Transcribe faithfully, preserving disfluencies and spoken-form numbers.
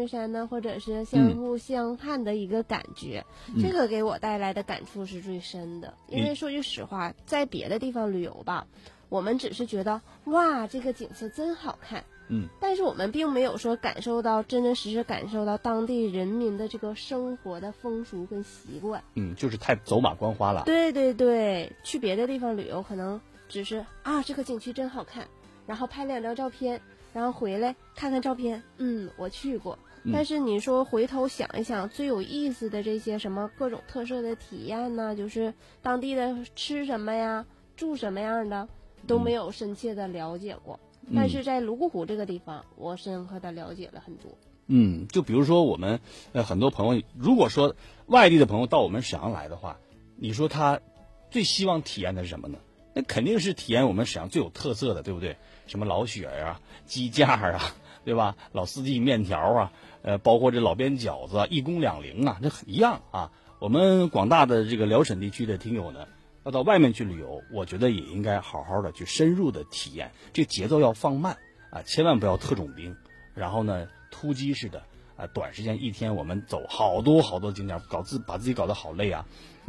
对山呢，或者是相互相伴的一个感觉， 嗯、 这个给我带来的感触是最深的。嗯、因为说句实话，在别的地方旅游吧，我们只是觉得哇，这个景色真好看。 嗯， 但是我们并没有说感受到真真实实感受到当地人民的这个生活的风俗跟习惯。 嗯，就是太走马观花了。 对对对，去别的地方旅游可能只是啊这个景区真好看，然后拍两张照片，然后回来看看照片，嗯，我去过。 嗯、 但是你说回头想一想，最有意思的这些什么各种特色的体验呢，就是当地的吃什么呀，住什么样的，都没有深切的了解过。嗯但是在泸沽湖这个地方，我深刻的了解了很多。 嗯，就比如说我们呃很多朋友，如果说外地的朋友到我们沈阳来的话，你说他最希望体验的是什么呢？那肯定是体验我们沈阳最有特色的，对不对？什么老雪啊、鸡架啊，对吧？老四季面条啊，呃，包括这老边饺子啊、一公两零啊，这一样啊。我们广大的这个辽沈地区的听友呢，要到外面去旅游，我觉得也应该好好的去深入的体验，这节奏要放慢啊，千万不要特种兵，然后呢突击式的啊，短时间一天我们走好多好多景点，搞自把自己搞得好累啊。